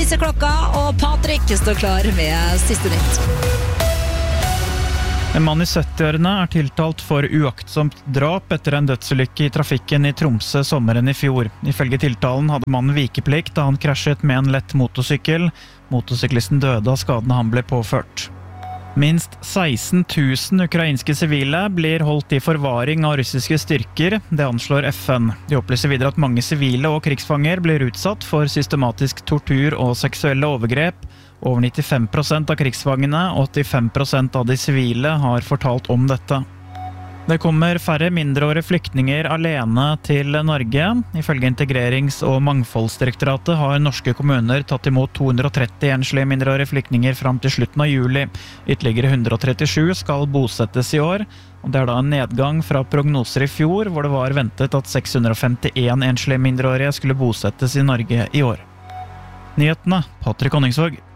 viser klokka, og Patrick står klar med siste nytt. En mann i 70-årene tiltalt for uaktsomt drap etter en dødsulykke i trafikken i Tromsø sommeren i fjor. Ifølge tiltalen hadde mannen vikeplikt da han krasjet med en lett motorsykkel. Motorsyklisten døde av skadene han ble påført. Minst 16 000 ukrainske sivile blir holdt i forvaring av russiske styrker, det anslår FN. De opplyser videre at mange sivile og krigsfanger blir utsatt for systematisk tortur og seksuelle overgrep. Over 95% av krigsfangene og 85% av de sivile har fortalt om dette. Det kommer færre mindreårige flyktninger alene til Norge. Ifølge Integrerings- og Mangfoldsdirektoratet har norske kommuner tatt imot 230 enslige mindreårige flyktninger fram til slutten av juli. Ytterligere 137 skal bosettes i år, og det er da en nedgang fra prognoser i fjor, hvor det var ventet at 651 enslige mindreårige skulle bosettes i Norge i år. Nyhetene, Patrick Honningsvåg.